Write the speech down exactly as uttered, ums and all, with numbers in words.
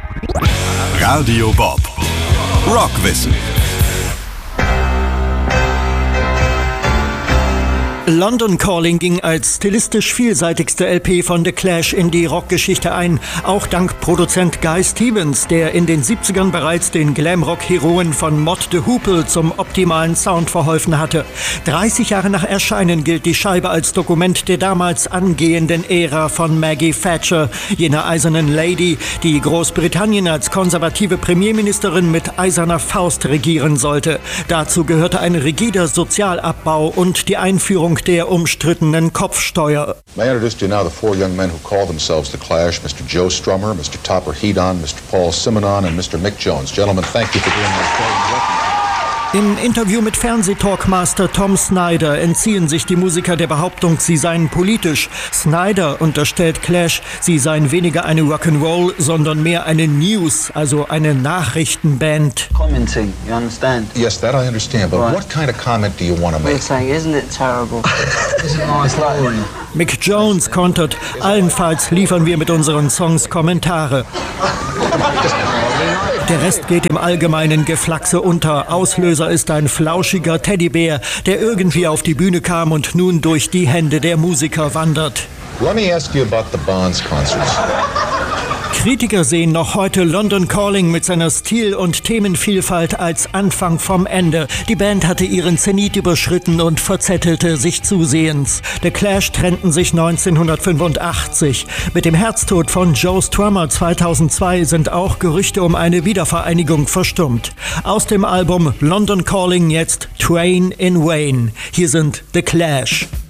Radio Bob. Rockwissen. London Calling ging als stilistisch vielseitigste L P von The Clash in die Rockgeschichte ein, auch dank Produzent Guy Stevens, der in den siebzigern bereits den Glamrock-Heroen von Mott the Hoople zum optimalen Sound verholfen hatte. dreißig Jahre nach Erscheinen gilt die Scheibe als Dokument der damals angehenden Ära von Maggie Thatcher, jener eisernen Lady, die Großbritannien als konservative Premierministerin mit eiserner Faust regieren sollte. Dazu gehörte ein rigider Sozialabbau und die Einführung der umstrittenen Kopfsteuer. May I introduce to you now the four young men who call themselves The Clash, Mister Joe Strummer, Mister Topper Headon, Mister Paul Simonon and Mister Mick Jones. Gentlemen, thank you for doing this. Im Interview mit Fernsehtalkmaster Tom Snyder entziehen sich die Musiker der Behauptung, sie seien politisch. Snyder unterstellt Clash, sie seien weniger eine Rock'n'Roll, sondern mehr eine News, also eine Nachrichtenband. Commenting, you understand? Yes, that I understand, but Right. what kind of comment do you want to We're make? saying, isn't it terrible? Isn't nice like Mick Jones kontert, allenfalls liefern wir mit unseren Songs Kommentare. Der Rest geht im allgemeinen Geflaxe unter. Auslöser ist ein flauschiger Teddybär, der irgendwie auf die Bühne kam und nun durch die Hände der Musiker wandert. Let me ask you about the Bonds concerts. Kritiker sehen noch heute London Calling mit seiner Stil- und Themenvielfalt als Anfang vom Ende. Die Band hatte ihren Zenit überschritten und verzettelte sich zusehends. The Clash trennten sich neunzehnhundertfünfundachtzig. Mit dem Herztod von Joe Strummer zweitausendzwei sind auch Gerüchte um eine Wiedervereinigung verstummt. Aus dem Album London Calling jetzt Train in Wayne. Hier sind The Clash.